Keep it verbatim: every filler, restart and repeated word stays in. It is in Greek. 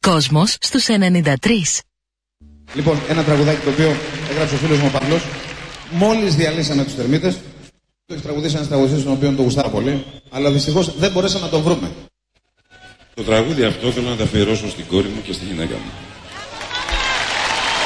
Κόσμος στους ενενήντα τρία. Λοιπόν, ένα τραγουδάκι το οποίο έγραψε ο φίλος μου ο Παύλος. Μόλις διαλύσαμε τους Τερμίτες, το έχει τραγουδήσει ένας τραγουδιστής τον οποίο τον γουστάρα πολύ, αλλά δυστυχώς δεν μπορέσαμε να τον βρούμε. Το τραγούδι αυτό θέλω να τα αφιερώσω στην κόρη μου και στη γυναίκα μου.